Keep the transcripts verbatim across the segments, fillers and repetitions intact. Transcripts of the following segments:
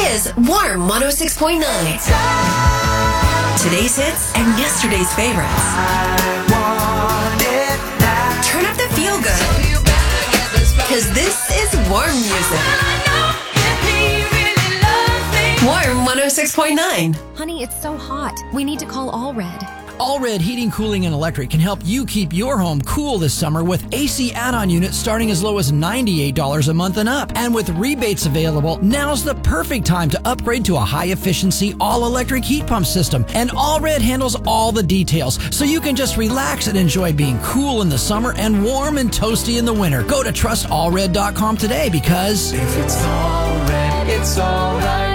is Warm one oh six point nine. Today's hits and yesterday's favorites. Turn up the feel good, because this is Warm music. Warm one oh six point nine. Honey, it's so hot. We need to call All Red. All Red Heating, Cooling, and Electric can help you keep your home cool this summer with A C add-on units starting as low as ninety-eight dollars a month and up. And with rebates available, now's the perfect time to upgrade to a high-efficiency, all-electric heat pump system. And All Red handles all the details, so you can just relax and enjoy being cool in the summer and warm and toasty in the winter. Go to trust all red dot com today, because if it's All Red, it's all right.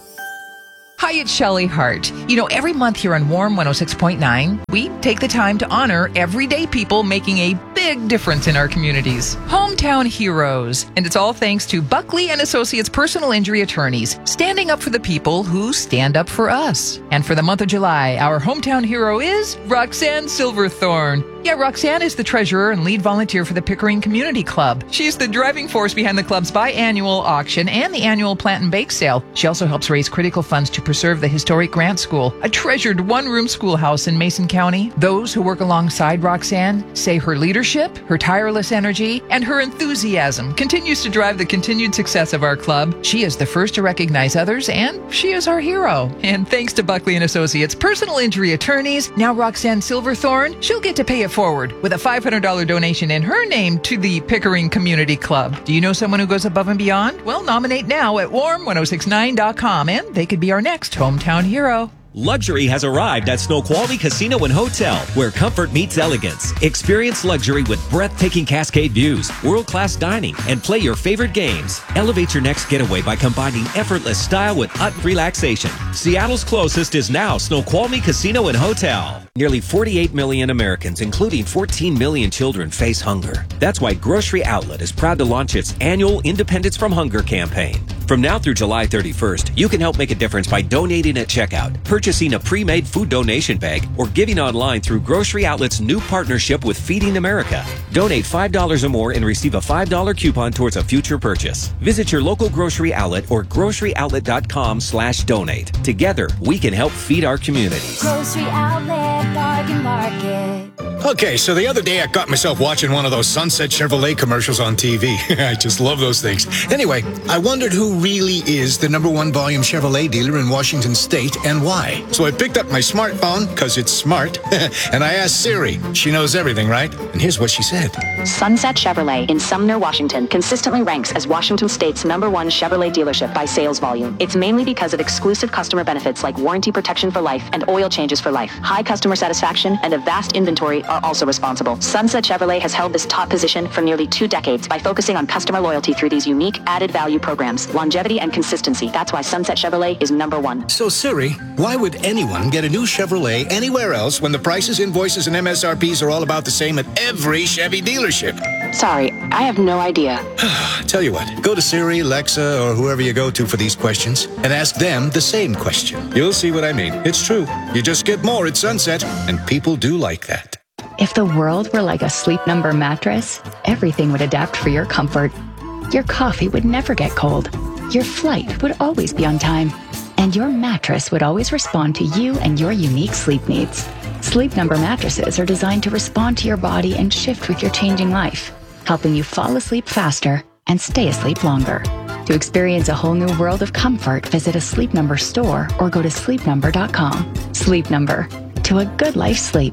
Hi, it's Shelley Hart. You know, every month here on Warm one oh six point nine, we take the time to honor everyday people making a big difference in our communities. Hometown heroes. And it's all thanks to Buckley and Associates personal injury attorneys, standing up for the people who stand up for us. And for the month of July, our hometown hero is Roxanne Silverthorne. Yeah, Roxanne is the treasurer and lead volunteer for the Pickering Community Club. She's the driving force behind the club's biannual auction and the annual plant and bake sale. She also helps raise critical funds to preserve the historic Grant School, a treasured one-room schoolhouse in Mason County. Those who work alongside Roxanne say her leadership, her tireless energy, and her enthusiasm continues to drive the continued success of our club. She is the first to recognize others, and she is our hero. And thanks to Buckley and Associates personal injury attorneys, now Roxanne Silverthorne, she'll get to pay it forward with a five hundred dollars donation in her name to the Pickering Community Club. Do you know someone who goes above and beyond? Well, nominate now at warm ten sixty-nine dot com, and they could be our next hometown hero. Luxury has arrived at Snoqualmie Casino and Hotel, where comfort meets elegance. Experience luxury with breathtaking Cascade views, world-class dining, and play your favorite games. Elevate your next getaway by combining effortless style with utmost relaxation. Seattle's closest is now Snoqualmie Casino and Hotel. Nearly forty-eight million Americans, including fourteen million children, face hunger. That's why Grocery Outlet is proud to launch its annual Independence from Hunger campaign. From now through July thirty-first, you can help make a difference by donating at checkout, purchasing a pre-made food donation bag, or giving online through Grocery Outlet's new partnership with Feeding America. Donate five dollars or more and receive a five dollars coupon towards a future purchase. Visit your local Grocery Outlet or grocery outlet dot com slash donate. Together, we can help feed our communities. Grocery Outlet, Bargain Market. Okay, so the other day I caught myself watching one of those Sunset Chevrolet commercials on T V. I just love those things. Anyway, I wondered who really is the number one volume Chevrolet dealer in Washington State and why. So I picked up my smartphone, because it's smart, and I asked Siri. She knows everything, right? And here's what she said. Sunset Chevrolet in Sumner, Washington consistently ranks as Washington State's number one Chevrolet dealership by sales volume. It's mainly because of exclusive customer benefits like warranty protection for life and oil changes for life. High customer satisfaction and a vast inventory are also responsible. Sunset Chevrolet has held this top position for nearly two decades by focusing on customer loyalty through these unique added value programs, longevity and consistency. That's why Sunset Chevrolet is number one. So Siri, why would anyone get a new Chevrolet anywhere else when the prices, invoices, and M S R Ps are all about the same at every Chevy dealership? Sorry, I have no idea. Tell you what, go to Siri, Alexa, or whoever you go to for these questions and ask them the same question. You'll see what I mean. It's true. You just get more at Sunset, and people do like that. If the world were like a Sleep Number mattress, everything would adapt for your comfort. Your coffee would never get cold. Your flight would always be on time. And your mattress would always respond to you and your unique sleep needs. Sleep Number mattresses are designed to respond to your body and shift with your changing life, helping you fall asleep faster and stay asleep longer. To experience a whole new world of comfort, visit a Sleep Number store or go to sleep number dot com. Sleep Number. To a good life sleep.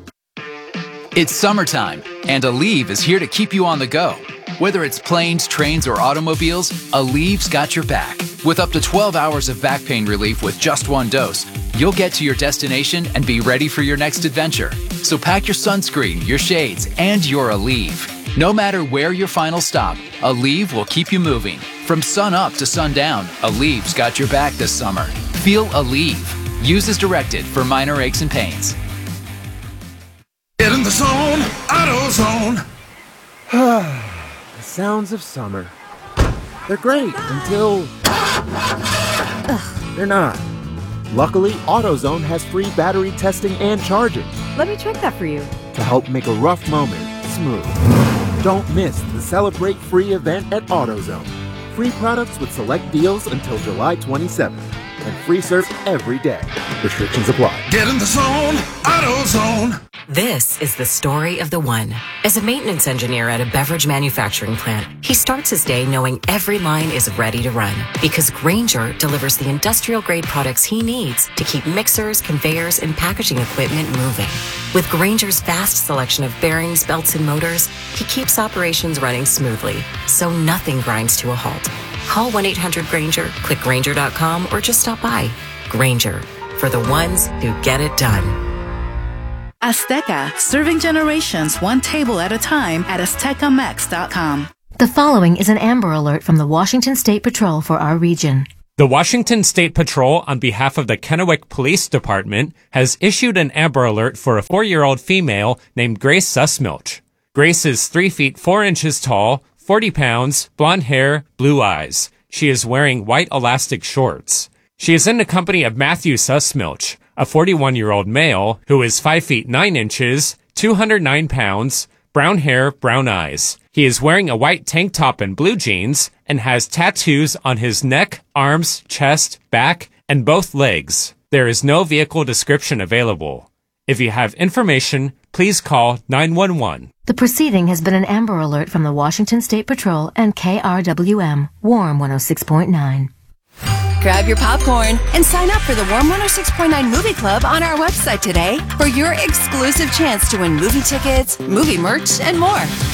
It's summertime, and Aleve is here to keep you on the go. Whether it's planes, trains, or automobiles, Aleve's got your back. With up to twelve hours of back pain relief with just one dose, you'll get to your destination and be ready for your next adventure. So pack your sunscreen, your shades, and your Aleve. No matter where your final stop, Aleve will keep you moving. From sun up to sundown, Aleve's got your back this summer. Feel Aleve. Use as directed for minor aches and pains. Get in the zone, AutoZone. The sounds of summer. They're great until they're not. Luckily, AutoZone has free battery testing and charging. Let me check that for you. To help make a rough moment smooth. Don't miss the Celebrate Free event at AutoZone. Free products with select deals until July twenty-seventh. And free service every day. Restrictions apply. Get in the zone, AutoZone. This is the story of the one. As a maintenance engineer at a beverage manufacturing plant, he starts his day knowing every line is ready to run because Grainger delivers the industrial-grade products he needs to keep mixers, conveyors, and packaging equipment moving. With Grainger's vast selection of bearings, belts, and motors, he keeps operations running smoothly, so nothing grinds to a halt. Call one eight hundred Grainger, click Grainger dot com, or just stop by. Grainger, for the ones who get it done. Azteca, serving generations one table at a time at azteca mex dot com. The following is an Amber Alert from the Washington State Patrol for our region. The Washington State Patrol, on behalf of the Kennewick Police Department, has issued an Amber Alert for a four-year-old female named Grace Sussmilch. Grace is three feet four inches tall, forty pounds, blonde hair, blue eyes. She is wearing white elastic shorts. She is in the company of Matthew Sussmilch, a forty-one-year-old male who is five feet nine inches, two hundred nine pounds, brown hair, brown eyes. He is wearing a white tank top and blue jeans and has tattoos on his neck, arms, chest, back, and both legs. There is no vehicle description available. If you have information, please call nine one one. The proceeding has been an Amber Alert from the Washington State Patrol and K R W M, Warm one oh six point nine. Grab your popcorn and sign up for the Warm one oh six point nine Movie Club on our website today for your exclusive chance to win movie tickets, movie merch, and more.